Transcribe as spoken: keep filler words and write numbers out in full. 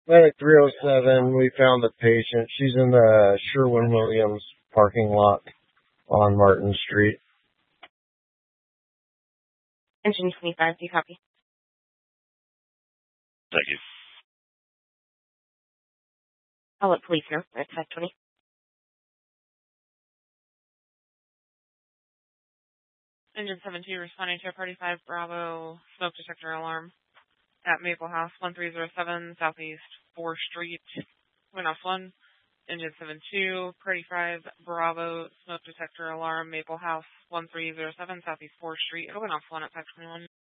Medic three oh seven, we found the patient. She's in the Sherwin-Williams parking lot on Martin Street. Engine twenty-five, do you copy? Thank you. I'll let police know. That's five twenty. Engine seven two responding to a Party five Bravo smoke detector alarm at Maple House, one three zero seven Southeast fourth Street. Went off one. Engine seven two, Party five Bravo smoke detector alarm, Maple House, one three zero seven Southeast fourth Street. It went off one at five twenty-one.